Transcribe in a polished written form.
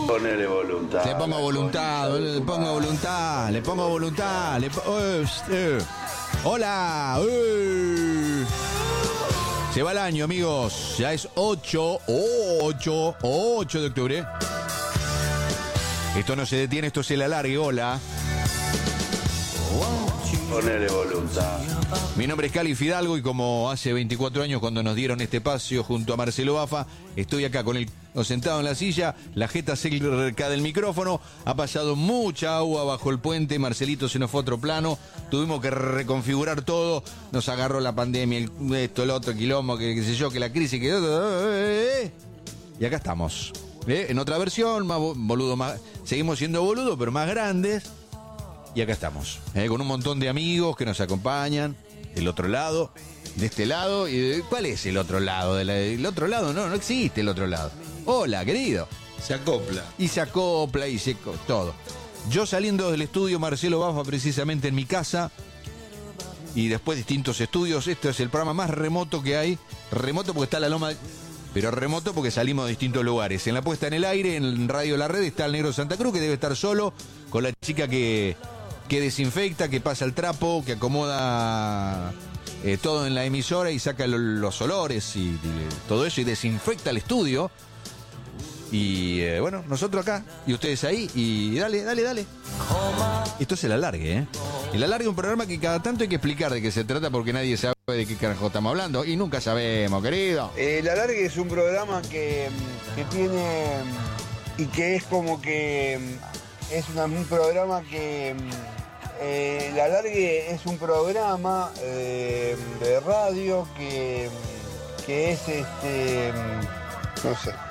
Ponele voluntad. Le pongo voluntad, le pongo voluntad, le pongo voluntad. Hola. Se va el año, amigos. Ya es 8 de octubre. Esto no se detiene, esto se le alargue. Hola. Ponele voluntad. Mi nombre es Cali Fidalgo y como hace 24 años cuando nos dieron este espacio junto a Marcelo Bafa, estoy acá sentado en la silla, la jeta cerca del micrófono, ha pasado mucha agua bajo el puente, Marcelito se nos fue a otro plano, tuvimos que reconfigurar todo, nos agarró la pandemia, esto, el otro, quilombo, que qué sé yo, que la crisis, y acá estamos, en otra versión, más boludo, seguimos siendo boludos, pero más grandes. Y acá estamos, con un montón de amigos que nos acompañan, del otro lado, de este lado. ¿Cuál es el otro lado? El otro lado no existe el otro lado. Hola, querido. Se acopla. Y se acopla todo. Yo saliendo del estudio Marcelo Bafa precisamente en mi casa, y después distintos estudios, este es el programa más remoto que hay. Remoto porque está la loma, pero remoto porque salimos de distintos lugares. En la puesta en el aire, en Radio La Red, está el Negro Santa Cruz, que debe estar solo, con la chica que desinfecta, que pasa el trapo, que acomoda todo en la emisora y saca los olores y todo eso y desinfecta el estudio. Y bueno, nosotros acá y ustedes ahí y dale. Esto es el alargue, El alargue es un programa que cada tanto hay que explicar de qué se trata porque nadie sabe de qué carajo estamos hablando y nunca sabemos, querido. El alargue es un programa que tiene y que es como que es un programa que el alargue es un programa de radio que es no sé.